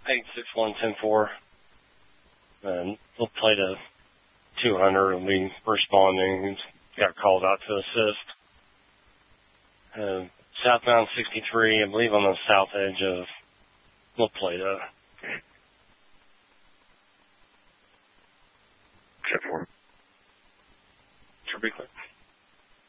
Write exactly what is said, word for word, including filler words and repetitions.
eight six one ten four. And we'll play to two hundred and be responding. He's got called out to assist. Uh, southbound sixty-three, I believe on the south edge of La Plata. ten four. Should be clear.